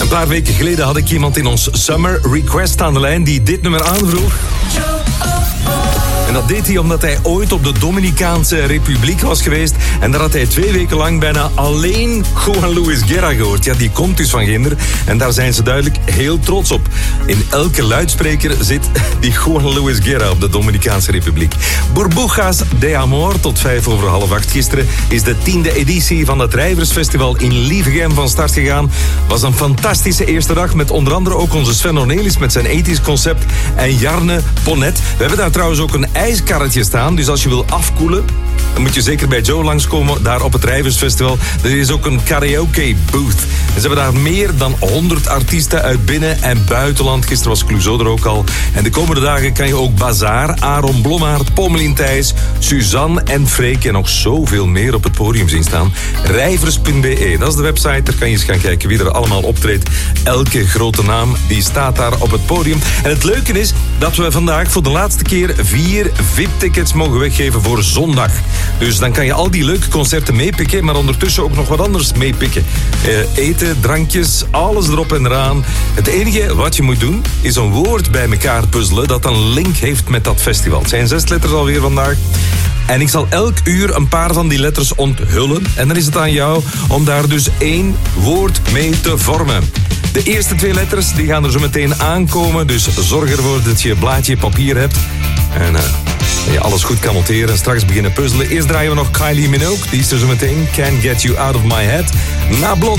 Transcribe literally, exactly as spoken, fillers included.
Een paar weken geleden had ik iemand in ons Summer Request aan de lijn die dit nummer aanvroeg. En dat deed hij omdat hij ooit op de Dominicaanse Republiek was geweest. En daar had hij twee weken lang bijna alleen Juan Luis Guerra gehoord. Ja, die komt dus van Ginder. En daar zijn ze duidelijk heel trots op. In elke luidspreker zit die Juan Luis Guerra op de Dominicaanse Republiek. Burbujas de Amor tot vijf over half acht. Gisteren is de tiende editie van het Rijversfestival in Lievegem van start gegaan. Was een fantastische eerste dag met onder andere ook onze Sven Ornelis met zijn ethisch concept en Jarne Ponnet. We hebben daar trouwens ook een ijskarretje staan, dus als je wil afkoelen, dan moet je zeker bij Joe langskomen, daar op het Rijversfestival. Er is ook een karaoke booth. En ze hebben daar meer dan honderd artiesten uit binnen- en buitenland. Gisteren was Clouseau er ook al. En de komende dagen kan je ook Bazaar, Aaron Blommaert, Pommelien Thijs, Suzanne en Freek en nog zoveel meer op het podium zien staan. Rijvers punt b e, dat is de website. Daar kan je eens gaan kijken wie er allemaal optreedt. Elke grote naam, die staat daar op het podium. En het leuke is dat we vandaag voor de laatste keer vier V I P-tickets mogen weggeven voor zondag. Dus dan kan je al die leuke concerten meepikken, maar ondertussen ook nog wat anders meepikken. Uh, eten, drankjes, alles erop en eraan. Het enige wat je moet doen, is een woord bij elkaar puzzelen dat een link heeft met dat festival. Het zijn zes letters alweer vandaag. En ik zal elk uur een paar van die letters onthullen. En dan is het aan jou om daar dus één woord mee te vormen. De eerste twee letters die gaan er zo meteen aankomen. Dus zorg ervoor dat je blaadje papier hebt. En uh, je alles goed kan noteren en straks beginnen puzzelen. Eerst draaien we nog Kylie Minogue. Die is er zo meteen. Can't Get You Out of My Head. Na Blond.